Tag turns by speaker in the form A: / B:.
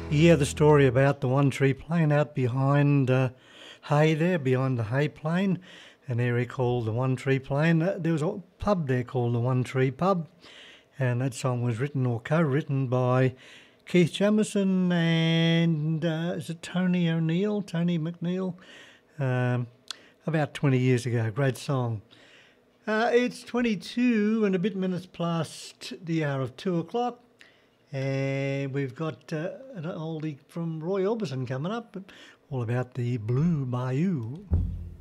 A: Yeah, the story about the One Tree Plain out behind Hay there, behind the Hay Plain, an area called the One Tree Plain. There was a pub there called the One Tree Pub, and that song was written or co-written by Keith Jamison and is it Tony O'Neill, Tony McNeil, um, about 20 years ago. Great song. It's 22 and a bit minutes past the hour of 2 o'clock. And we've got an oldie from Roy Orbison coming up, all about the Blue Bayou.